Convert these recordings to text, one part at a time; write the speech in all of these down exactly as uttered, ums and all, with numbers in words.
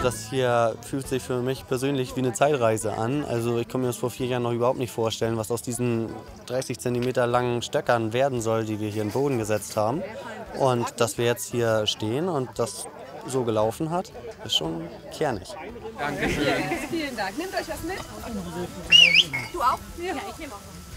Das hier fühlt sich für mich persönlich wie eine Zeitreise an. Also ich kann mir das vor vier Jahren noch überhaupt nicht vorstellen, was aus diesen dreißig Zentimeter langen Stöckern werden soll, die wir hier in den Boden gesetzt haben. Und dass wir jetzt hier stehen und das so gelaufen hat, ist schon kernig. Dankeschön. Vielen Dank. Nehmt euch was mit? Du auch? Ja, ich nehme auch.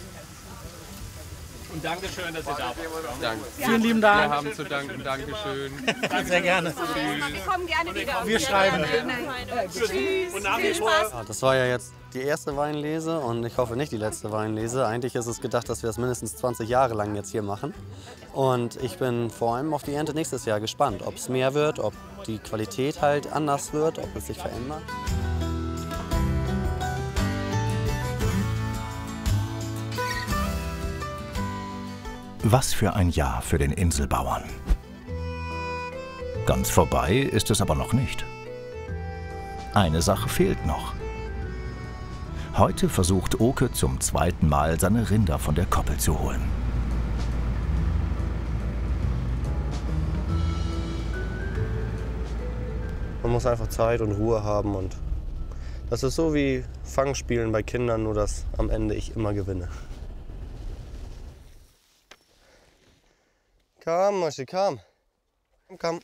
Und Dankeschön, dass ihr da wart. Danke. Vielen lieben Dank. Wir haben zu danken. Dankeschön. Sehr gerne. Wir kommen gerne wieder. Wir schreiben. Tschüss. Und nach wie vor. Ja, das war ja jetzt die erste Weinlese und ich hoffe nicht die letzte Weinlese. Eigentlich ist es gedacht, dass wir es mindestens zwanzig Jahre lang jetzt hier machen. Und ich bin vor allem auf die Ernte nächstes Jahr gespannt, ob es mehr wird, ob die Qualität halt anders wird, ob es sich verändert. Was für ein Jahr für den Inselbauern. Ganz vorbei ist es aber noch nicht. Eine Sache fehlt noch. Heute versucht Oke zum zweiten Mal seine Rinder von der Koppel zu holen. Man muss einfach Zeit und Ruhe haben und das ist so wie Fangspielen bei Kindern, nur dass am Ende ich immer gewinne. Komm, Moschi, komm. Komm, komm.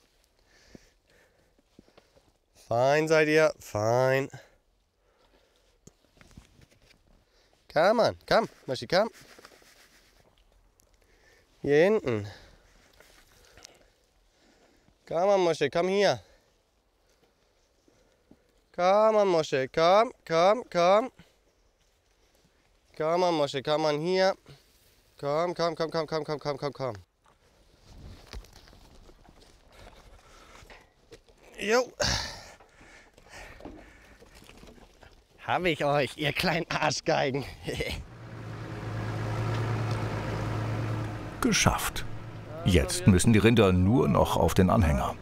Fein seid ihr, fein. Komm, Mann, komm, Moschi, komm. Hier hinten. Komm, Mann, Moschi, komm hier. Komm, Mann, Moschi, komm, komm, komm. Komm, Mann, Moschi, komm, Mann, hier. Komm, komm, komm, komm, komm, komm, komm, komm, komm. Jo. Hab ich euch, ihr kleinen Arschgeigen. Geschafft. Jetzt müssen die Rinder nur noch auf den Anhänger.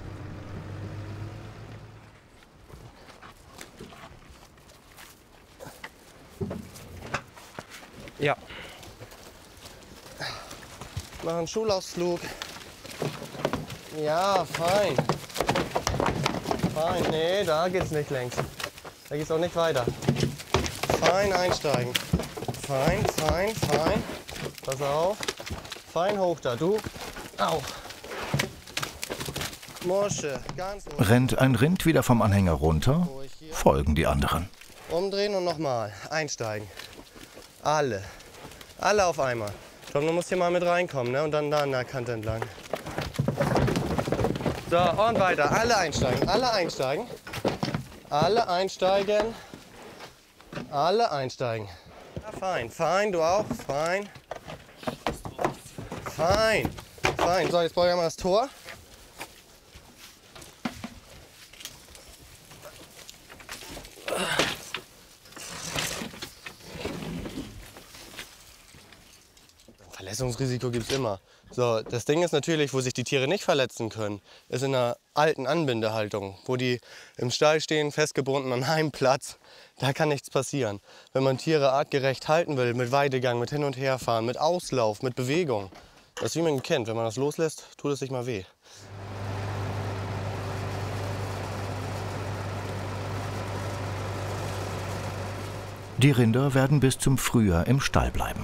Ja. Machen Schulausflug. Ja, fein. Fein, nee, da geht's nicht längs. Da geht's auch nicht weiter. Fein einsteigen. Fein, fein, fein. Pass auf. Fein hoch da, du. Au. Mosche, ganz ruhig. Rennt ein Rind wieder vom Anhänger runter, folgen die anderen. Umdrehen und nochmal. Einsteigen. Alle. Alle auf einmal. Tom, du musst hier mal mit reinkommen, ne? Und dann da an der Kante entlang. So, und weiter. Alle einsteigen. Alle einsteigen. Alle einsteigen. Alle einsteigen. Ja, fein. Fein, du auch. Fein. Fein. Fein. So, jetzt brauche ich einmal das Tor. Verletzungsrisiko gibt es immer. So, das Ding ist natürlich, wo sich die Tiere nicht verletzen können, ist in einer alten Anbindehaltung, wo die im Stall stehen, festgebunden an einem Platz. Da kann nichts passieren. Wenn man Tiere artgerecht halten will, mit Weidegang, mit Hin- und Herfahren, mit Auslauf, mit Bewegung, das ist wie man kennt. Wenn man das loslässt, tut es sich mal weh. Die Rinder werden bis zum Frühjahr im Stall bleiben.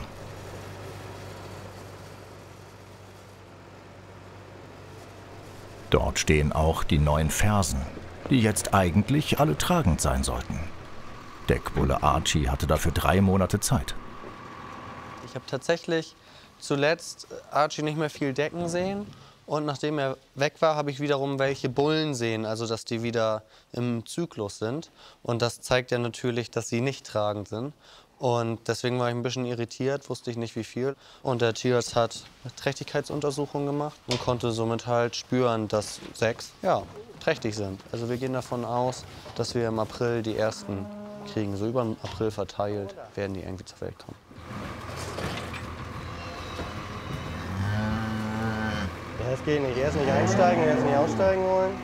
Dort stehen auch die neuen Fersen, die jetzt eigentlich alle tragend sein sollten. Deckbulle Archie hatte dafür drei Monate Zeit. Ich habe tatsächlich zuletzt Archie nicht mehr viel decken sehen. Und nachdem er weg war, habe ich wiederum welche Bullen sehen, also dass die wieder im Zyklus sind. Und das zeigt ja natürlich, dass sie nicht tragend sind. Und deswegen war ich ein bisschen irritiert, wusste ich nicht wie viel. Und der Tierarzt hat eine Trächtigkeitsuntersuchung gemacht und konnte somit halt spüren, dass sechs ja, trächtig sind. Also wir gehen davon aus, dass wir im April die ersten kriegen. So über den April verteilt werden die irgendwie zur Welt kommen. Ja, das geht nicht. Erst nicht einsteigen, erst nicht aussteigen wollen.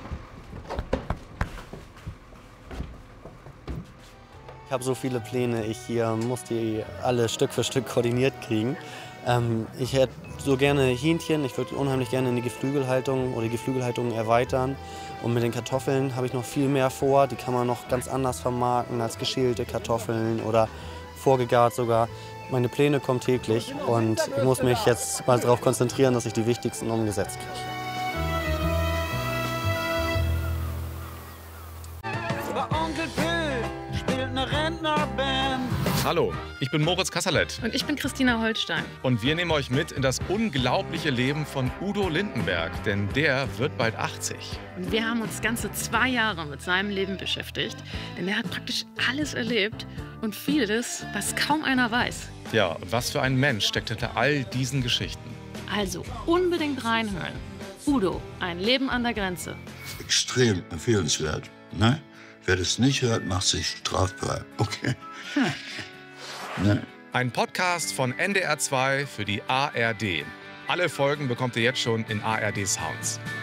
Ich habe so viele Pläne, ich hier muss die alle Stück für Stück koordiniert kriegen. Ähm, ich hätte so gerne Hähnchen. Ich würde unheimlich gerne in die Geflügelhaltung oder die Geflügelhaltung erweitern. Und mit den Kartoffeln habe ich noch viel mehr vor. Die kann man noch ganz anders vermarkten als geschälte Kartoffeln oder vorgegart sogar. Meine Pläne kommen täglich und ich muss mich jetzt mal darauf konzentrieren, dass ich die wichtigsten umgesetzt kriege. Onkel Phil spielt eine Rentnerband. Hallo, ich bin Moritz Kasserlet. Und ich bin Christina Holstein. Und wir nehmen euch mit in das unglaubliche Leben von Udo Lindenberg, denn der wird bald achtzig. Und wir haben uns ganze zwei Jahre mit seinem Leben beschäftigt, denn er hat praktisch alles erlebt und vieles, was kaum einer weiß. Ja, und was für ein Mensch steckt hinter all diesen Geschichten. Also unbedingt reinhören. Udo, ein Leben an der Grenze. Extrem empfehlenswert. Ne? Wer das nicht hört, macht sich strafbar. Okay. Ne? Ein Podcast von N D R zwei für die A R D. Alle Folgen bekommt ihr jetzt schon in A R D Sounds.